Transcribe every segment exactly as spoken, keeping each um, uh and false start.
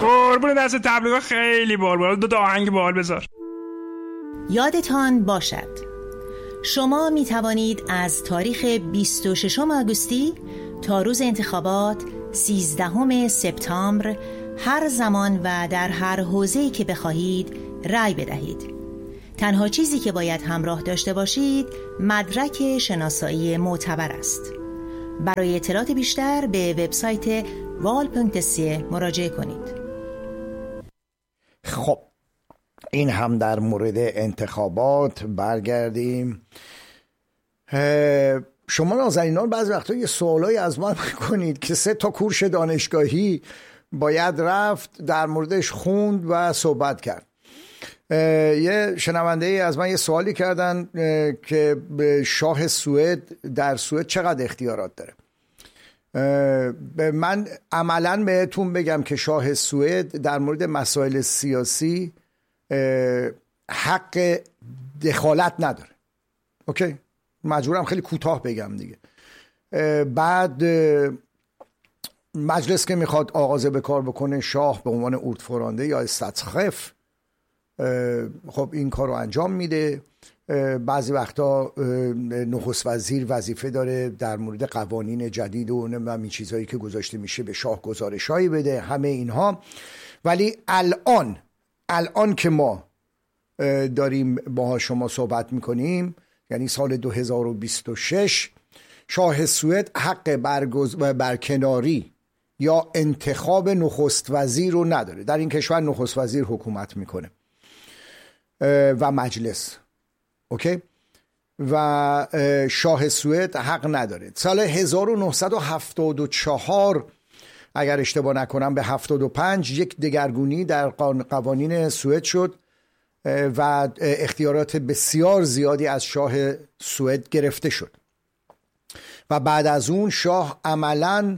قربون دست تبلیغا خیلی بال بال. دو تا آهنگ بال بذار. یادتان باشد شما می توانید از تاریخ بیست و ششم آگوستی تا روز انتخابات سیزدهم سپتامبر هر زمان و در هر حوزه‌ای که بخواهید رأی بدهید. تنها چیزی که باید همراه داشته باشید مدرک شناسایی معتبر است. برای اطلاعات بیشتر به وبسایت وال پونکت سی مراجعه کنید. خب این هم در مورد انتخابات. برگردیم. شما نازنینان بعضی وقتا یه سوالایی از من میکنید که سه تا کورس دانشگاهی باید رفت در موردش خوند و صحبت کرد. یه شنونده ای از من یه سوالی کردن که شاه سوئد در سوئد چقدر اختیارات داره. من عملاً بهتون بگم که شاه سوئد در مورد مسائل سیاسی حق دخالت نداره. اوکی؟ مجبورم خیلی کوتاه بگم دیگه. بعد مجلس که میخواد آغازه به کار بکنه، شاه به عنوان اورتفرانده یا استاتسخف خب این کار رو انجام میده. بعضی وقتا نخست وزیر وظیفه داره در مورد قوانین جدید و نمیدونم این چیزهایی که گذاشته میشه به شاه گزارشایی بده، همه اینها. ولی الان الان که ما داریم با شما صحبت میکنیم، یعنی سال دو هزار و بیست و شش، شاه سوئد حق برگز... برکناری یا انتخاب نخست وزیر رو نداره. در این کشور نخست وزیر حکومت میکنه و مجلس. اوکی؟ و شاه سوئد حق نداره. سال هزار و نهصد و هفتاد و چهار اگر اشتباه نکنم به هفتاد و پنج یک دگرگونی در قوانین سوئد شد و اختیارات بسیار زیادی از شاه سوئد گرفته شد و بعد از اون شاه عملاً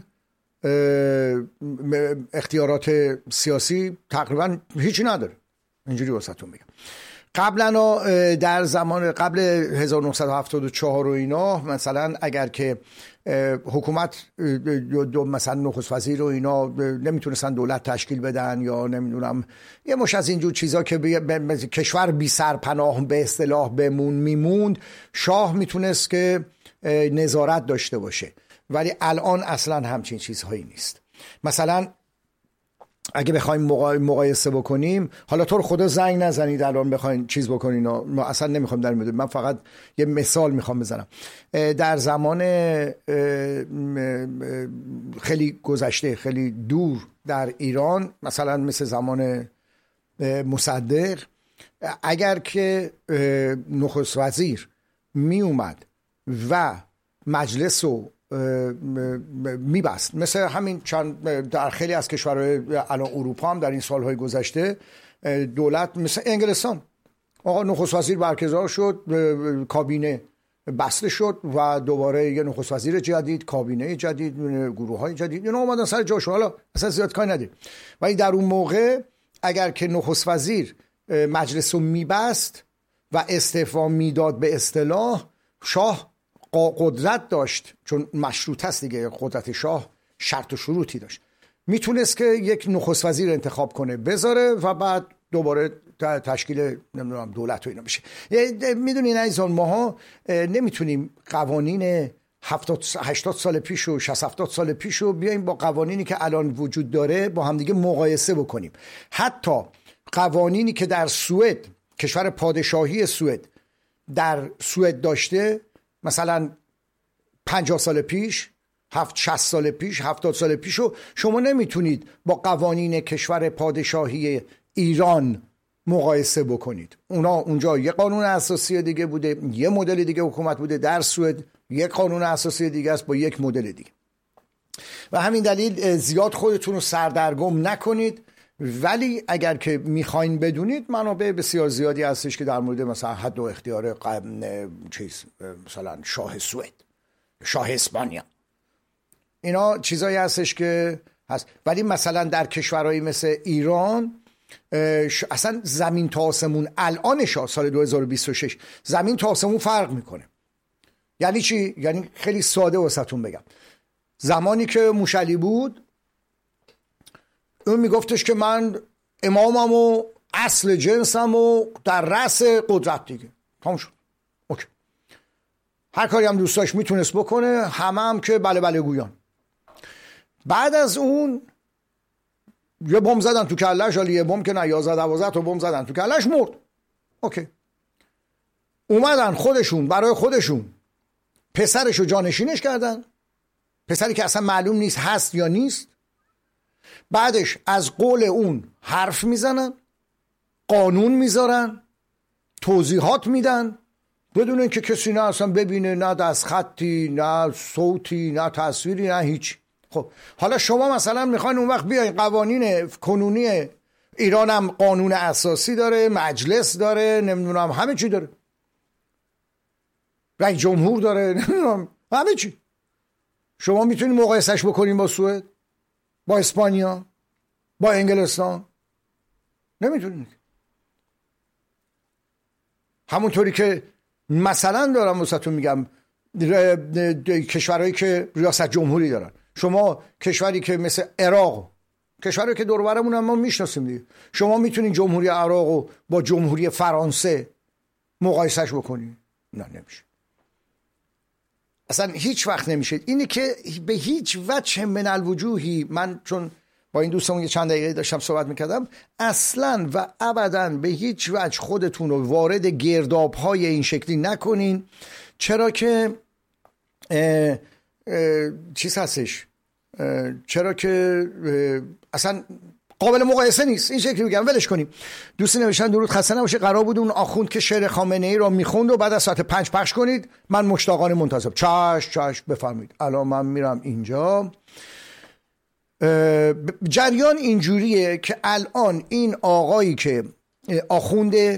اختیارات سیاسی تقریبا هیچی نداره. اینجوری واسهتون بگم. قبلا در زمان قبل هزار و نهصد و هفتاد و چهار و اینا مثلا اگر که حکومت دو مثلا نخست وزیر و اینا نمیتونستن دولت تشکیل بدن یا نمیدونم یه مش از اینجور چیزا که کشور بی سرپناه به اصطلاح بمون میموند، شاه میتونست که نظارت داشته باشه. ولی الان اصلا همچین چیزهایی نیست. مثلا اگه بخوایم مقایسه بکنیم، حالا تو رو خدا زنگ نزنید الان بخواین چیز بکنین، ما اصلا نمیخوام در مورد، من فقط یه مثال میخوام بزنم. در زمان خیلی گذشته، خیلی دور در ایران، مثلا مثل زمان مصدق، اگر که نخست وزیر می اومد و مجلس رو میبست، مثل همین چند در خیلی از کشورهای الان اروپا هم در این سالهای گذشته دولت مثل انگلستان، آقا نخست وزیر برگزار شد، کابینه بسته شد و دوباره یه نخست وزیر جدید، کابینه جدید، گروه های جدید، اینا اومدن سر جاشون. حالا اصلا زیاد کاری ندید. ولی در اون موقع اگر که نخست وزیر مجلس رو میبست و استعفا میداد به اصطلاح، شاه قدرت داشت، چون مشروط هست دیگه، قدرت شاه شرط و شروطی داشت، میتونست که یک نخست وزیر انتخاب کنه بذاره و بعد دوباره تشکیل نمیدونم دولت و اینا بشه. میدونین عزیزان، ماها نمیتونیم قوانین هفتاد هشتاد سال پیش و شصت هفتاد سال پیش رو بیایم با قوانینی که الان وجود داره با همدیگه مقایسه بکنیم. حتی قوانینی که در سوئد، کشور پادشاهی سوئد، در سوئد داشته، مثلا پنجاه سال پیش، هفت شصت سال پیش، هفتاد سال پیش رو شما نمیتونید با قوانین کشور پادشاهی ایران مقایسه بکنید. اونا اونجا یه قانون اساسی دیگه بوده، یه مدل دیگه حکومت بوده. در سوئد یک قانون اساسی دیگه است با یک مدل دیگه. و همین دلیل زیاد خودتون رو سردرگم نکنید. ولی اگر که میخواین بدونید، منابع بسیار زیادی هستش که در مورد مثلا حد و اختیار چیز مثلا شاه سوئد، شاه اسپانیا، اینا چیزایی هستش که هست. ولی مثلا در کشورهایی مثل ایران اصلا زمین تا آسمون، الانش سال دو هزار و بیست و شش زمین تا آسمون فرق میکنه. یعنی چی؟ یعنی خیلی ساده واسهتون بگم، زمانی که موشعلی بود اون میگفتش که من امامم و اصل جنسم و در رأس قدرت دیگه. تمام شد. اوکی. هر کاری هم دوست داشت میتونست بکنه، همه هم که بله بله گویان. بعد از اون یه بم زدن تو کلش، حالا یه بم که نه، یازده دوازده تا بم زدن تو کلش، مرد. اوکی. اومدن خودشون برای خودشون پسرشو جانشینش کردن، پسری که اصلا معلوم نیست هست یا نیست. بعدش از قول اون حرف میزنن، قانون میذارن، توضیحات میدن، بدون اینکه کسی نه اصلا ببینه، نه دست خطی، نه صوتی، نه تصویری، نه هیچ. خب حالا شما مثلا میخواین اون وقت بیاین، قوانین کنونی ایران هم قانون اساسی داره، مجلس داره، نمیدونم همه چی داره، رئیس جمهور داره، نمیدونم همه چی. شما میتونید مقایسش بکنین با سوئد، با اسپانیا، با انگلستان؟ نمیتونید. همونطوری که مثلا دارم واسهتون میگم کشورهایی که ریاست جمهوری دارن، شما کشوری که مثل عراق، کشوری که دور و برمون هم ما میشناسیم دیگه، شما میتونین جمهوری عراق رو با جمهوری فرانسه مقایسش بکنین؟ نه نمیشه، اصلا هیچ وقت نمیشه. اینی که به هیچ وجه من الوجوهی، من چون با این دوستمون یه چند دقیقه داشتم صحبت میکردم، اصلا و ابدا به هیچ وجه خودتون رو وارد گرداب‌های این شکلی نکنین. چرا که اه اه چیز هستش، چرا که اصلا قابل مقایسه نیست. این شکلی بگم ولش کنیم. دوستی نوشتن درود خسته نباشه، قرار بود اون آخوند که شعر خامنه ای را میخوند و بعد از ساعت پنج پخش کنید، من مشتاقانه منتظرم. چش چش بفرمایید. الان من میرم اینجا. جریان اینجوریه که الان این آقایی که آخونده،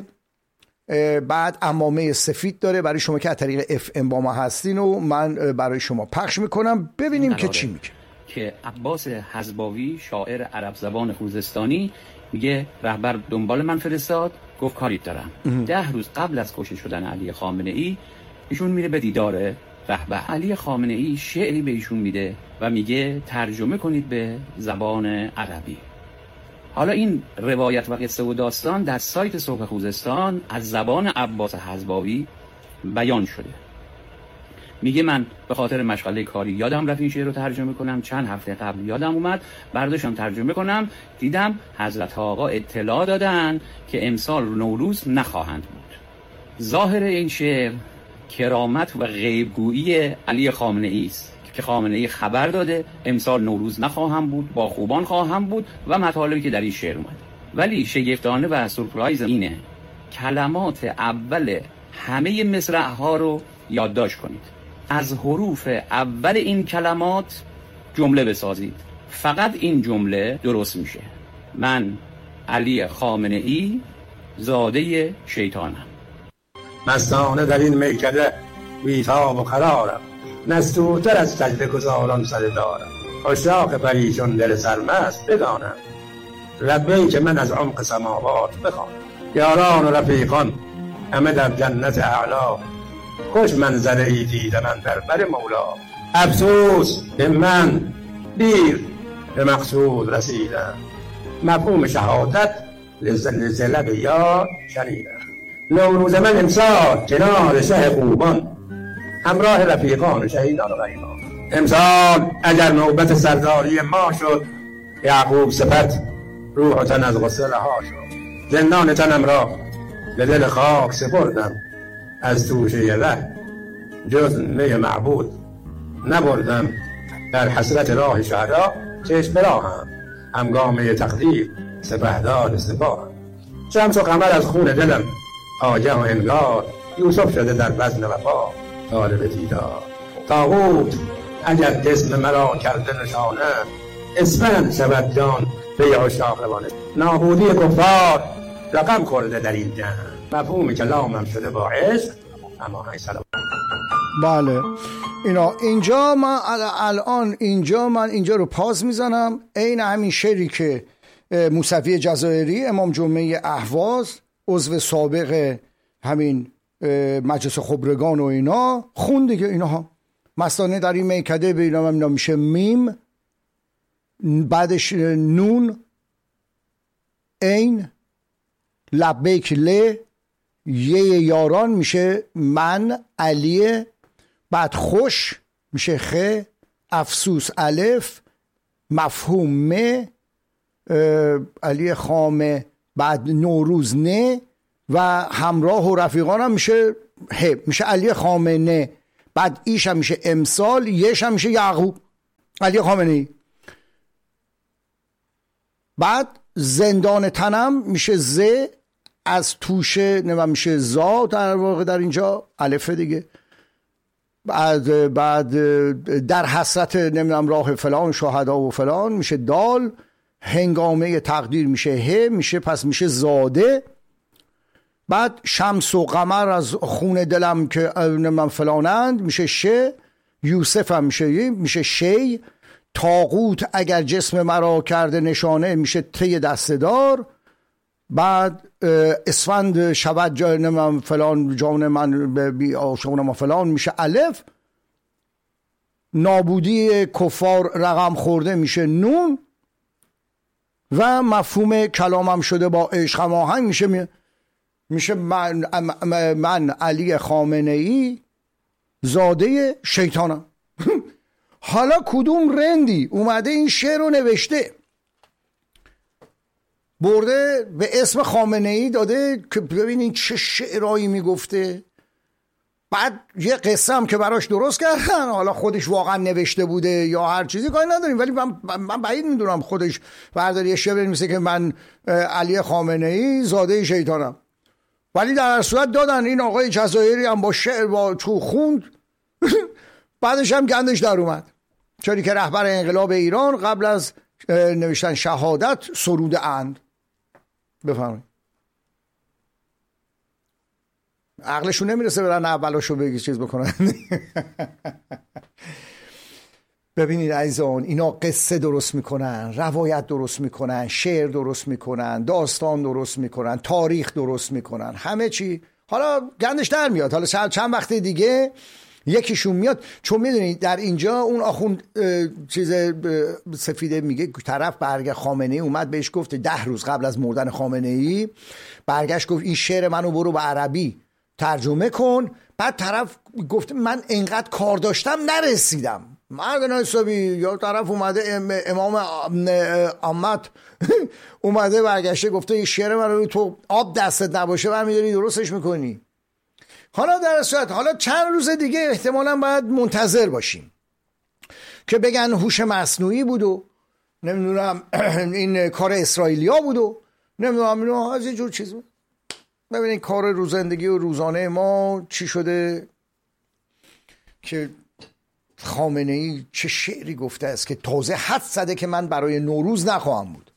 بعد عمامه سفید داره، برای شما که از طریق اف ام با ما هستین و من برای شما پخش میکنم، ببینیم که چی میگه. که عباس حزباوی شاعر عرب زبان خوزستانی میگه رهبر دنبال من فرستاد، گفت کاری دارم. ده روز قبل از کشته شدن علی خامنه ای ایشون میره به دیدار رهبر. علی خامنه ای شعری به ایشون میده و میگه ترجمه کنید به زبان عربی. حالا این روایت و قصه و داستان در سایت صبح خوزستان از زبان عباس حزباوی بیان شده. میگه من به خاطر مشغله کاری یادم رفت این شعر رو ترجمه کنم، چند هفته قبل یادم اومد برداشتم ترجمه کنم، دیدم حضرت آقا اطلاع دادن که امسال نوروز نخواهند بود. ظاهر این شعر کرامت و غیبگویی علی خامنه ای است که خامنه ای خبر داده امسال نوروز نخواهم بود، با خوبان خواهم بود و مطالبی که در این شعر اومد. ولی شگفتانه و سورپرایز اینه کلمات اول همه مصرع ها رو یادداشت کنید، از حروف اول این کلمات جمله بسازید، فقط این جمله درست میشه. من علی خامنه ای زاده شیطانم. مستانه در این میکده بیتاب و قرارم، نستورتر از سجده گزاران سر دارم. عشاق پریشان دل سرمست بدانم، لبین که من از عمق سماوات بخوانم. یاران و رفیقان همه در جنت اعلا، خوش منظره ای دیده من در بر مولا. افسوس به من دیر به مقصود رسیدم، مفهوم شهادت لزلب یار شنیدم. نوروز من امسال کنار شه خوبان، همراه رفیقان شهیدان و غریبان. امسال اگر نوبت سرداری ما شد، یعقوب صفت روح و تن از غصه رها شد. زندان تنم را به دل خاک سپردم، از توشه ره جز می معبود نبردم. در حسرت راه شهدا چشم براهم، همگامه تقدیر سپهدار سپاهم. شمس و قمر از خون دلم آگه و انگار، یوسف شده در بزم وفا طالب دیدار. طاغوت اگر جسم مرا کرده نشانه، اسفند شود جان به عشاقوانه. نابودی کفار رقم کرده در این جهان، مفهوم کلامم شده با عشق اما های سلام. بله اینا اینجا من الان اینجا من اینجا رو پاز میزنم، عین همین شعری که موسوی جزایری امام جمعه اهواز عضو سابق همین مجلس خبرگان و اینا خون دیگه. اینها مستانه در این میکده به اینا هم میشه میم، بعدش نون، این، لبیک ل، یه یاران میشه من علی، بعد خوش میشه خ، افسوس الف، مفهوم م، علی خامه، بعد نوروز نه و همراه و رفیقانم میشه ه، میشه علی خامنه، بعد ایش هم میشه امسال، یش هم میشه یعقوب، علی خامنه ای. بعد زندان تنم میشه ز، از توشه نمیم میشه زا در واقع در اینجا الفه دیگه. بعد بعد در حسرت نمیدونم راه فلان شهدا و فلان میشه دال، هنگامه تقدیر میشه ه، میشه پس میشه زاده. بعد شمس و قمر از خون دلم که نمیدونم فلانند میشه ش، یوسف هم میشه میشه شی، طاغوت اگر جسم مرا کرده نشانه میشه تی دستدار. بعد اسفند شود جای نمیدونم فلان جان من بی آشونم فلان میشه الف، نابودی کفار رقم خورده میشه نون و مفهوم کلامم شده با عشق هماهنگ میشه میشه من, من علی خامنه ای زاده شیطانم. حالا کدوم رندی اومده این شعر رو نوشته برده به اسم خامنه ای داده که ببینین چه شعرهایی میگفته. بعد یه قصه هم که براش درست کردن، حالا خودش واقعا نوشته بوده یا هر چیزی کاری نداریم، ولی من من بعید میدونم خودش برداری یه شعر بنویسه که من علی خامنه ای زاده شیطانم. ولی در صورت دادن این آقای جزایری هم با شعر با تو خوند بعدش هم گندش در اومد، چون که رهبر انقلاب ایران قبل از نوشتن شهادت سروده اند. بفرمایید. عقلشون نمیرسه برن اولاشو بگی چیز بکنن. ببینید عزیزان، اینا قصه درست میکنن، روایت درست میکنن، شعر درست میکنن، داستان درست میکنن، تاریخ درست میکنن، همه چی. حالا گندش در میاد. حالا چند وقت دیگه یکیشون میاد، چون میدونید در اینجا اون آخوند چیز سفیده میگه طرف برگه خامنه ای اومد بهش گفت ده روز قبل از مردن خامنه ای برگشت گفت این شعر منو برو به عربی ترجمه کن. بعد طرف گفت من انقدر کار داشتم نرسیدم. مردن حسابی یا طرف اومده امام عامت اومده برگشته گفته این شعر منو تو آب دستت نباشه برمیداری درستش میکنی. حالا در صورت حالا چند روز دیگه احتمالاً باید منتظر باشیم که بگن هوش مصنوعی بود و نمیدونم این کار اسرائیلیا بود و نمیدونم اینو از یه جور چیز بود. ببینید کار روز زندگی و روزانه ما چی شده که خامنه ای چه شعری گفته است که تازه حد زده که من برای نوروز نخواهم بود.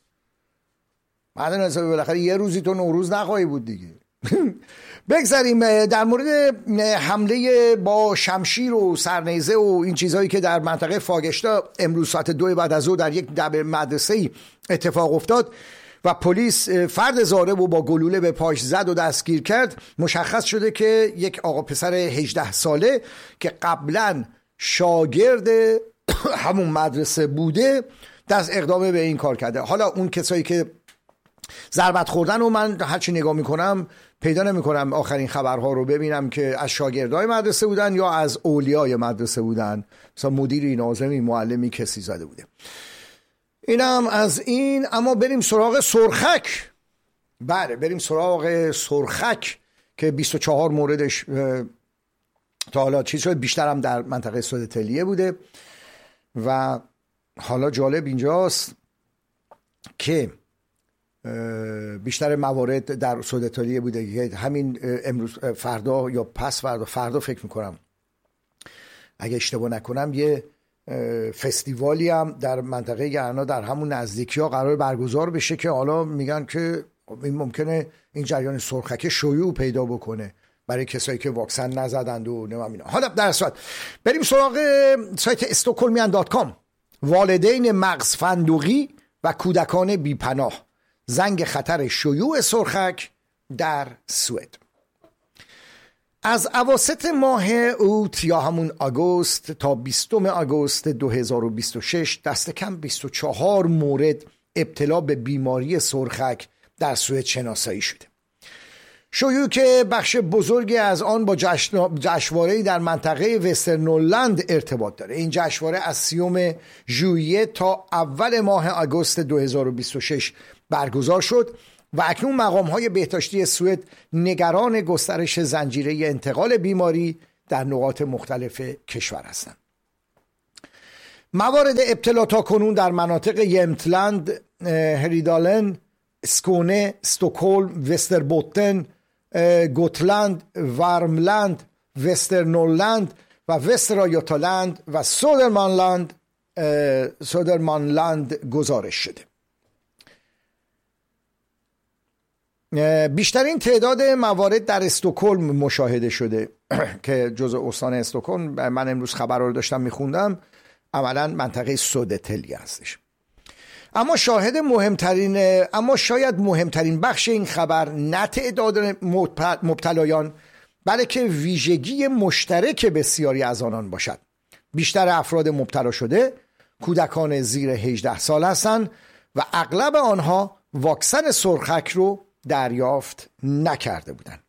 بعد از بالاخره یه روزی تو نوروز نخواهی بود دیگه. بگذاریم در مورد حمله با شمشیر و سرنیزه و این چیزهایی که در منطقه فاگشتا امروز ساعت دو بعد از ظهر در یک مدرسه اتفاق افتاد و پلیس فرد ضارب و با گلوله به پاش زد و دستگیر کرد. مشخص شده که یک آقا پسر هجده ساله که قبلا شاگرد همون مدرسه بوده دست اقدام به این کار کرده. حالا اون کسایی که ضربت خوردن و من هرچی نگاه میکنم پیدا نمیکنم آخرین خبرها رو ببینم که از شاگردای مدرسه بودن یا از اولیای مدرسه بودن، مثلا مدیری، ناظمی، معلمی کسی زده بوده. اینم از این. اما بریم سراغ سرخک. بله بریم سراغ سرخک که بیست و چهار موردش تا حالا چیز شد، بیشترم در منطقه سودتلیه بوده و حالا جالب اینجاست که بیشتر موارد در سودتلیه بوده. همین امروز فردا یا پس فردا فردا فکر میکنم اگه اشتباه نکنم یه فستیوالی هم در منطقه گرنا در همون نزدیکی ها قرار برگزار بشه که حالا میگن که این ممکنه این جریان سرخک شیوع پیدا بکنه برای کسایی که واکسن نزدند و نمیم اینا. حالا در صورت بریم سراغ سایت استوکلمیان دات کام. والدین مغز فندقی و کودکان بیپناه، زنگ خطر شیوع سرخک در سوئد. از اواسط ماه اوت یا همون آگوست تا بیستم آگوست دو هزار و بیست و شش دست کم بیست و چهار مورد ابتلا به بیماری سرخک در سوئد شناسایی شده. شیوع که بخش بزرگی از آن با جشنواره‌ای در منطقه وسترنورلند ارتباط داره. این جشنواره از سیوم ژوئیه تا اول ماه آگوست دو هزار و بیست و شش برگزار شد و اکنون مقام‌های بهداشتی سوئد نگران گسترش زنجیره انتقال بیماری در نقاط مختلف کشور هستند. موارد ابتلا تا کنون در مناطق یمتلند، هریدالن، اسکونه، استکهلم، وستربوتن، گوتلند، وارملند، وسترنورلند و وسترایوتالند و سودرمانلند سودرمانلند گزارش شده. بیشترین تعداد موارد در استکهلم مشاهده شده که جزء استان استکهلم، من امروز خبر رو داشتم میخوندم، عملا منطقه سودتلی هستش. اما شاهد مهمترین اما شاید مهمترین بخش این خبر نه تعداد مبتلایان، بلکه ویژگی مشترک بسیاری از آنان باشد. بیشتر افراد مبتلا شده کودکان زیر هجده سال هستند و اغلب آنها واکسن سرخک رو دریافت نکرده بودند.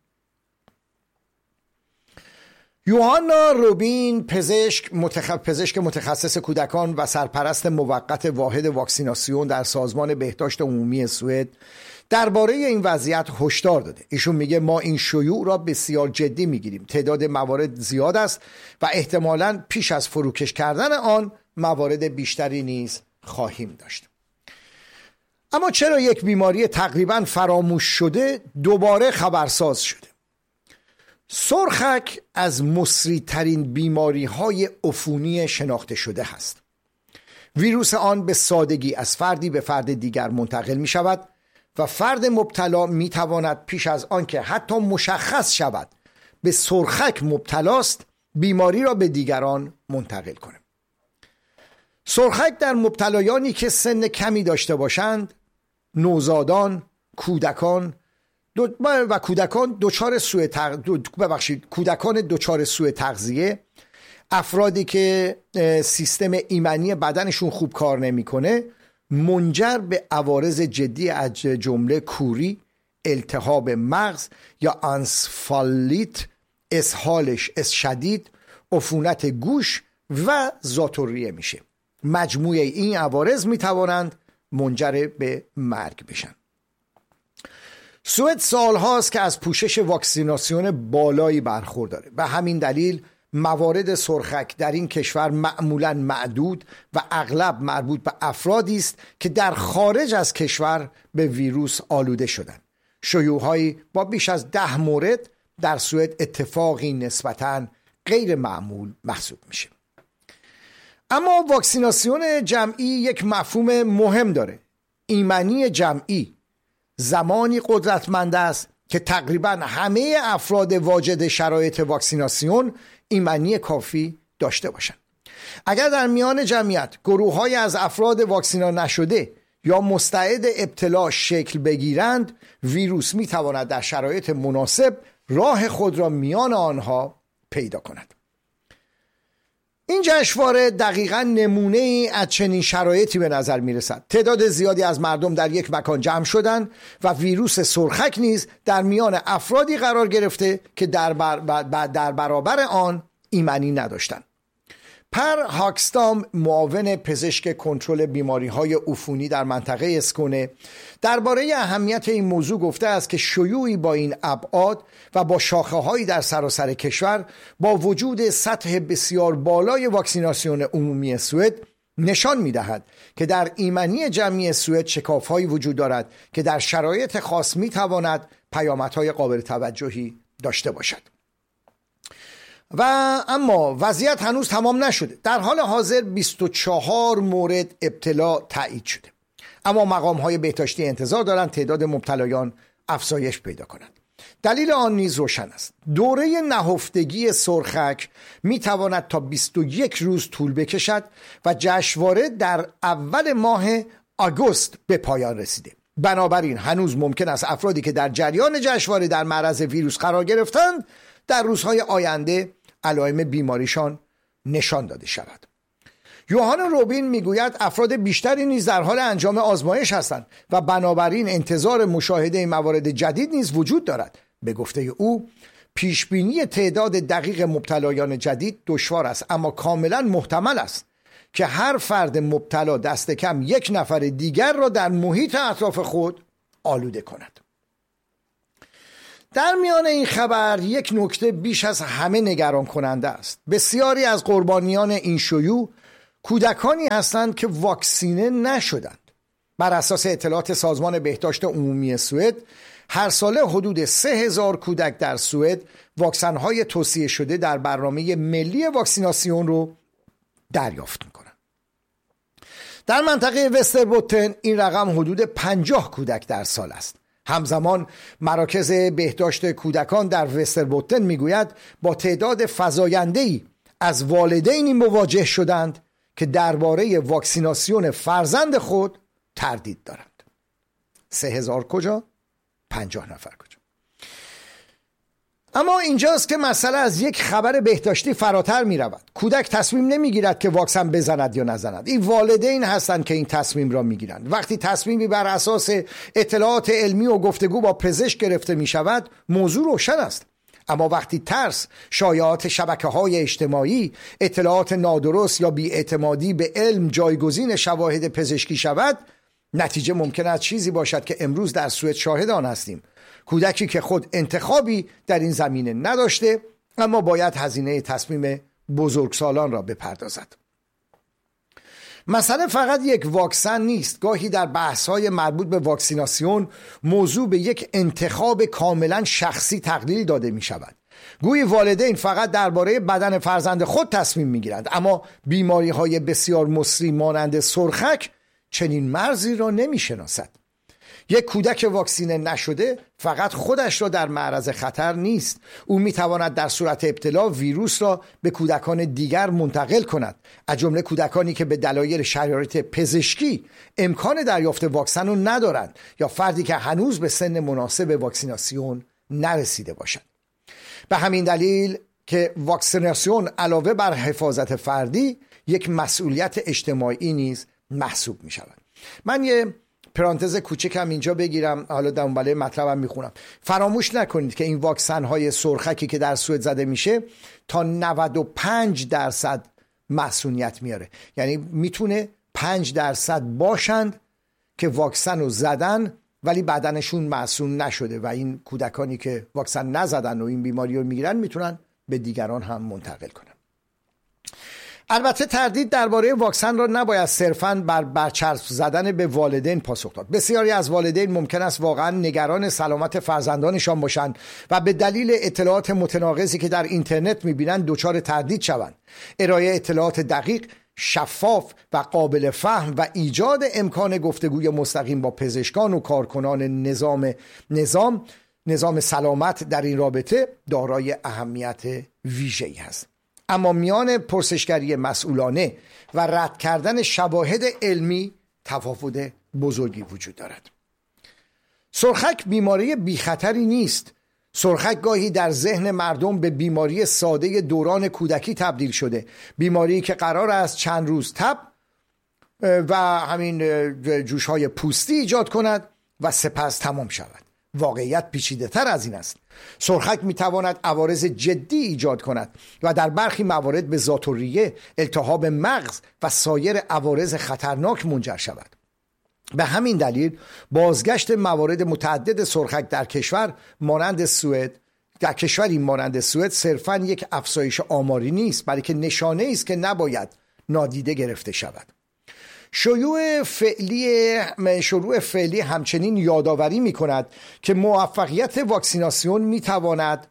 یوهانا روبین، پزشک متخ... پزشک متخصص کودکان و سرپرست موقت واحد واکسیناسیون در سازمان بهداشت عمومی سوئد، درباره این وضعیت هشدار داده. ایشون میگه ما این شیوع را بسیار جدی میگیریم. تعداد موارد زیاد است و احتمالاً پیش از فروکش کردن آن موارد بیشتری نیز خواهیم داشت. اما چرا یک بیماری تقریباً فراموش شده دوباره خبرساز شده؟ سرخک از مصری‌ترین بیماری‌های عفونی شناخته شده است. ویروس آن به سادگی از فردی به فرد دیگر منتقل می شود و فرد مبتلا می تواند پیش از آنکه حتی مشخص شود به سرخک مبتلاست بیماری را به دیگران منتقل کند. سرخک در مبتلایانی که سن کمی داشته باشند، نوزادان، کودکان دو و کودکان دچار سوء تغ... دو... ببخشید کودکان دچار سوء تغذیه، افرادی که سیستم ایمنی بدنشون خوب کار نمیکنه، منجر به عوارض جدی از جمله کوری، التهاب مغز یا انسفالیت، اسهالش اس شدید، عفونت گوش و ذات‌الریه میشه. مجموعه این عوارض میتوانند منجر به مرگ بشن. سوئد سالهاست که از پوشش واکسیناسیون بالایی برخورداره. به همین دلیل موارد سرخک در این کشور معمولاً معدود و اغلب مربوط به افرادی است که در خارج از کشور به ویروس آلوده شدند. شیوع‌هایی با بیش از ده مورد در سوئد اتفاقی نسبتاً غیر معمول محسوب میشه. اما واکسیناسیون جمعی یک مفهوم مهم داره. ایمنی جمعی زمانی قدرتمند است که تقریبا همه افراد واجد شرایط واکسیناسیون ایمنی کافی داشته باشند. اگر در میان جمعیت گروه‌های از افراد واکسینا نشده یا مستعد ابتلا شکل بگیرند، ویروس میتواند در شرایط مناسب راه خود را میان آنها پیدا کند. این جشنواره دقیقاً نمونه ای از چنین شرایطی به نظر می رسد. تعداد زیادی از مردم در یک مکان جمع شدند و ویروس سرخک نیز در میان افرادی قرار گرفته که در, بر... در برابر آن ایمنی نداشتند. پر هاکستام، معاون پزشک کنترل بیماری‌های عفونی در منطقه اسکونه، درباره اهمیت این موضوع گفته است که شیوعی با این ابعاد و با شاخه‌هایی در سراسر کشور با وجود سطح بسیار بالای واکسیناسیون عمومی سوئد نشان می‌دهد که در ایمنی جمعی سوئد شکاف‌هایی وجود دارد که در شرایط خاص می‌تواند پیامدهای قابل توجهی داشته باشد. و اما وضعیت هنوز تمام نشده. در حال حاضر بیست و چهار مورد ابتلا تایید شده، اما مقام‌های بهداشتی انتظار دارند تعداد مبتلایان افزایش پیدا کند. دلیل آن نیز روشن است. دوره نهفتگی سرخک می تواند تا بیست و یک روز طول بکشد و جشنواره در اول ماه آگوست به پایان رسیده. بنابراین هنوز ممکن است افرادی که در جریان جشنواره در معرض ویروس قرار گرفتند در روزهای آینده علائم بیماریشان نشان داده شود. یوهان روبین میگوید افراد بیشتری نیز در حال انجام آزمایش هستند و بنابراین انتظار مشاهده موارد جدید نیز وجود دارد. به گفته او پیشبینی تعداد دقیق مبتلایان جدید دشوار است، اما کاملا محتمل است که هر فرد مبتلا دست کم یک نفر دیگر را در محیط اطراف خود آلوده کند. در میان این خبر یک نکته بیش از همه نگران کننده است. بسیاری از قربانیان این شیوع کودکانی هستند که واکسینه نشدند. بر اساس اطلاعات سازمان بهداشت عمومی سوئد هر ساله حدود سه هزار کودک در سوئد واکسن‌های توصیه شده در برنامه ملی واکسیناسیون رو دریافت می‌کنند. در منطقه وستربوتن این رقم حدود پنجاه کودک در سال است. همزمان مراکز بهداشت کودکان در وستربوتن میگوید با تعداد فزاینده‌ای از والدینی مواجه شدند که درباره واکسیناسیون فرزند خود تردید دارند. سه هزار کجا؟ پنجاه نفر کجا؟ اما اینجاست که مسئله از یک خبر بهداشتی فراتر می رود. کودک تصمیم نمی گیرد که واکسن بزند یا نزند. این والدین هستند که این تصمیم را می گیرند. وقتی تصمیمی بر اساس اطلاعات علمی و گفتگو با پزشک گرفته می شود موضوع روشن است. اما وقتی ترس، شایعات شبکه‌های اجتماعی، اطلاعات نادرست یا بی‌اعتمادی به علم جایگزین شواهد پزشکی شود، نتیجه ممکن است چیزی باشد که امروز در سوئد شاهد آن هستیم. کودکی که خود انتخابی در این زمینه نداشته اما باید هزینه تصمیم بزرگسالان را بپردازد. مسئله فقط یک واکسن نیست. گاهی در بحث‌های مربوط به واکسیناسیون موضوع به یک انتخاب کاملا شخصی تقلیل داده می شود. گویی والدین فقط درباره بدن فرزند خود تصمیم می گیرند، اما بیماری‌های بسیار مصری مانند سرخک چنین مرزی را نمی شناسد. یک کودک واکسینه نشده فقط خودش را در معرض خطر نیست، او می تواند در صورت ابتلا ویروس را به کودکان دیگر منتقل کند، از جمله کودکانی که به دلایل شرایط پزشکی امکان دریافت واکسن را ندارند یا فردی که هنوز به سن مناسب واکسیناسیون نرسیده باشد. به همین دلیل که واکسیناسیون علاوه بر حفاظت فردی یک مسئولیت اجتماعی نیز محسوب می شود. من یه پرانتز کوچکم اینجا بگیرم، حالا دنباله مطلبم میخونم. فراموش نکنید که این واکسن های سرخکی که در سوئد زده میشه تا نود و پنج درصد مسئولیت میاره، یعنی میتونه پنج درصد باشند که واکسن رو زدن ولی بدنشون معصوم نشده و این کودکانی که واکسن نزدن و این بیماری رو میگیرن میتونن به دیگران هم منتقل کنن. البته تردید درباره واکسن را نباید صرفاً بر برچسب زدن به والدین پاسخ داد. بسیاری از والدین ممکن است واقعاً نگران سلامت فرزندانشان باشند و به دلیل اطلاعات متناقضی که در اینترنت می‌بینند دچار تردید شوند. ارائه اطلاعات دقیق، شفاف و قابل فهم و ایجاد امکان گفتگوی مستقیم با پزشکان و کارکنان نظام نظام نظام سلامت در این رابطه دارای اهمیت ویژه‌ای است. اما میان پرسشگری مسئولانه و رد کردن شواهد علمی تفاوت بزرگی وجود دارد. سرخک بیماری بی خطری نیست. سرخک گاهی در ذهن مردم به بیماری ساده دوران کودکی تبدیل شده، بیماری که قرار است چند روز تب و همین جوش‌های پوستی ایجاد کند و سپس تمام شود. واقعیت پیچیده تر از این است. سرخک میتواند عوارض جدی ایجاد کند و در برخی موارد به ذات‌الریه، التهاب مغز و سایر عوارض خطرناک منجر شود. به همین دلیل بازگشت موارد متعدد سرخک در کشور مانند سوئد در کشوری مانند سوئد صرفاً یک افزایش آماری نیست، بلکه نشانه است که نباید نادیده گرفته شود. شیوع فعلی شروع فعلی همچنین یادآوری می کند که موفقیت واکسیناسیون می تواند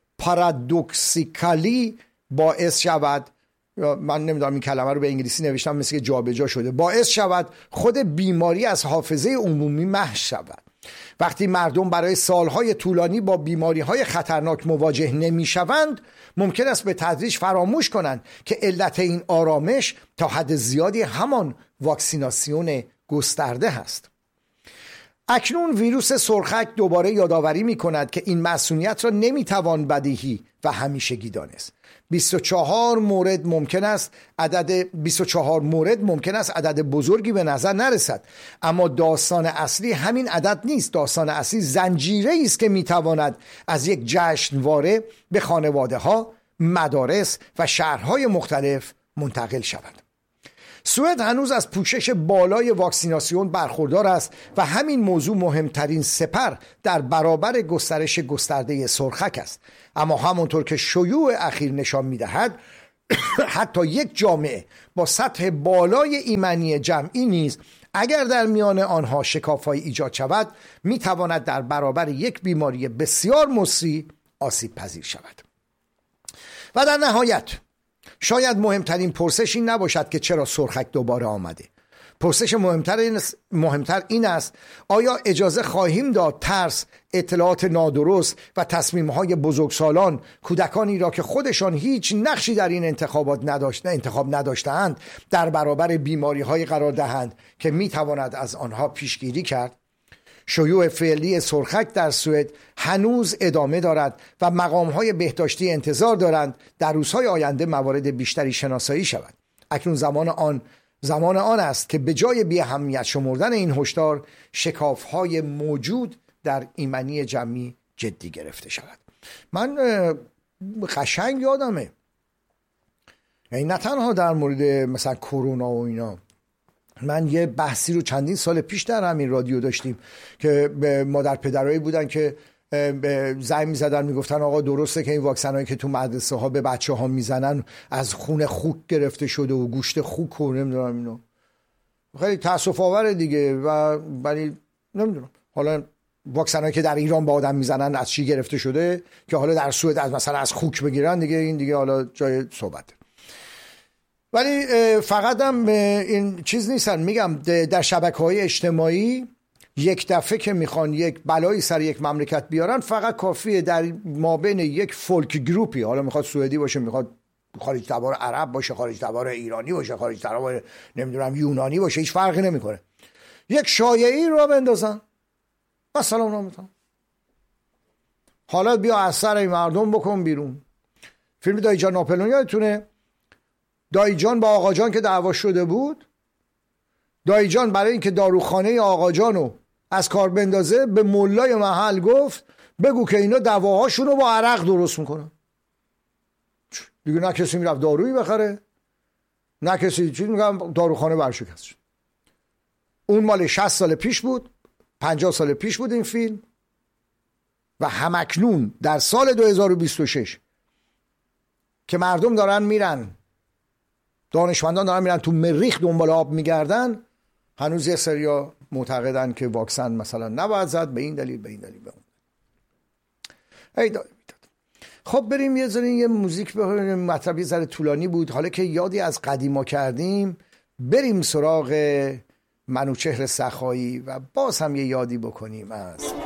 پارادوکسیکالی باعث شود، من نمیدونم این کلمه رو به انگلیسی نوشتم مثل که جابجا شده، باعث شود خود بیماری از حافظه عمومی محو شود. وقتی مردم برای سالهای طولانی با بیماری‌های خطرناک مواجه نمی‌شوند، ممکن است به تدریج فراموش کنند که علت این آرامش تا حد زیادی همان واکسیناسیون گسترده است. اکنون ویروس سرخک دوباره یادآوری می کند که این مسئولیت را نمی توان بدیهی و همیشگی دانست. بیست و چهار مورد ممکن است عدد بیست و چهار مورد ممکن است عدد بزرگی به نظر نرسد، اما داستان اصلی همین عدد نیست. داستان اصلی زنجیره است که می تواند از یک جشنواره به خانواده ها، مدارس و شهرهای مختلف منتقل شود. سوئد هنوز از پوشش بالای واکسیناسیون برخوردار است و همین موضوع مهمترین سپر در برابر گسترش گسترده سرخک است. اما همونطور که شیوع اخیر نشان می‌دهد حتی یک جامعه با سطح بالای ایمنی جمعی نیز اگر در میان آنها شکاف‌های ایجاد شود می‌تواند در برابر یک بیماری بسیار مسری آسیب پذیر شود. و در نهایت شاید مهمترین پرسش این نباشد که چرا سرخک دوباره آمده. پرسش مهمتر این, مهمتر این است آیا اجازه خواهیم داد ترس، اطلاعات نادرست و تصمیم‌های بزرگسالان کودکانی را که خودشان هیچ نقشی در این انتخابات نداشته انتخاب نداشته‌اند در برابر بیماری‌های قرار دهند که می‌تواند از آنها پیشگیری کرد؟ شیوع فعلی سرخک در سوئد هنوز ادامه دارد و مقام‌های بهداشتی انتظار دارند در روزهای آینده موارد بیشتری شناسایی شود. اکنون زمان آن زمان آن است که به جای بی اهمیت شمردن این هشدار، شکاف‌های موجود در ایمنی جمعی جدی گرفته شود. من قشنگ یادمه، یعنی نه تنها در مورد مثلا کرونا و اینا، من یه بحثی رو چندین سال پیش در همین رادیو داشتیم که مادر پدرایی بودن که زنگ می‌زدن میگفتن آقا درسته که این واکسنایی که تو مدرسه ها به بچه ها میزنن از خون خوک گرفته شده و گوشت خوک و نمیدونم اینو. خیلی تأسف آوره دیگه. و ولی نمیدونم حالا واکسنایی که در ایران با آدم میزنن از چی گرفته شده که حالا در سوئد از مثلا از خوک بگیرن دیگه، این دیگه حالا جای صحبته. ولی فقط هم این چیز نیستن، میگم در شبکه‌های اجتماعی یک دفعه که میخوان یک بلایی سر یک مملکت بیارن فقط کافیه در مابین یک فولک گروپی، حالا میخواد سوئدی باشه، میخواد خارج تبار عرب باشه، خارج تبار ایرانی باشه، خارج تبار نمیدونم یونانی باشه، هیچ فرقی نمیکنه، یک شایعی رو بندازن و سلام نامتون حالا بیا از سر این مردم بکن بیرون. فیلم دایی جان ناپلئون یادتونه؟ دایی جان با آقا جان که دعوا شده بود، دایی جان برای اینکه داروخانه آقا جانو از کار بندازه به ملای محل گفت بگو که اینا دواهاشونو با عرق درست میکنن. دیگه نه کسی میرفت دارویی بخره، نه کسی چیز، میگم داروخانه ورشکست شد. اون مال شصت سال پیش بود، پنجاه سال پیش بود این فیلم. و همکنون در سال دو هزار و بیست و شش که مردم دارن میرن، دانشمندان دارن میرن تو مریخ دنبال آب میگردن، هنوز یه سریا معتقدن که واکسن مثلا نباید زد به این دلیل به این دلیل به اون. ای داد خب بریم یه ذره یه موزیک بخونیم. مطلب یه ذره طولانی بود، حالا که یادی از قدیما کردیم بریم سراغ منوچهر سخایی و باز هم یه یادی بکنیم از